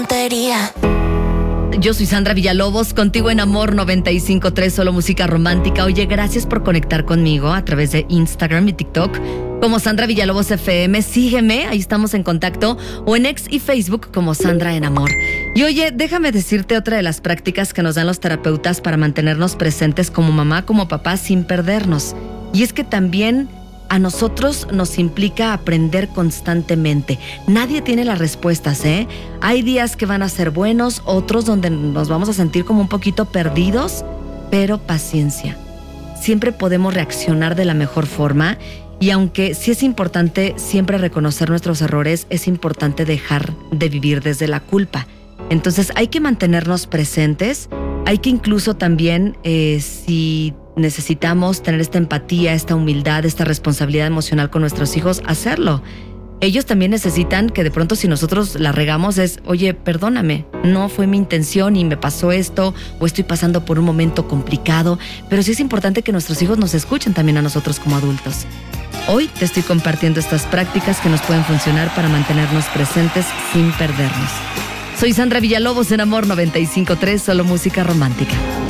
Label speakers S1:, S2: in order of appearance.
S1: Yo soy Sandra Villalobos, contigo en Amor 95.3, solo música romántica. Oye, gracias por conectar conmigo a través de Instagram y TikTok como Sandra Villalobos FM. Sígueme, ahí estamos en contacto, o en X y Facebook como Sandra en Amor. Y oye, déjame decirte otra de las prácticas que nos dan los terapeutas para mantenernos presentes como mamá, como papá, sin perdernos. Y es que también a nosotros nos implica aprender constantemente. Nadie tiene las respuestas, ¿eh? Hay días que van a ser buenos, otros donde nos vamos a sentir como un poquito perdidos, pero paciencia. Siempre podemos reaccionar de la mejor forma, y aunque sí es importante siempre reconocer nuestros errores, es importante dejar de vivir desde la culpa. Entonces hay que mantenernos presentes, hay que incluso también, si necesitamos tener esta empatía, esta humildad, esta responsabilidad emocional con nuestros hijos, hacerlo. Ellos también necesitan que de pronto, si nosotros la regamos, es, oye, perdóname, no fue mi intención y me pasó esto, o estoy pasando por un momento complicado. Pero sí es importante que nuestros hijos nos escuchen también a nosotros como adultos. Hoy te estoy compartiendo estas prácticas que nos pueden funcionar para mantenernos presentes sin perdernos. Soy Sandra Villalobos en Amor 95.3, solo música romántica.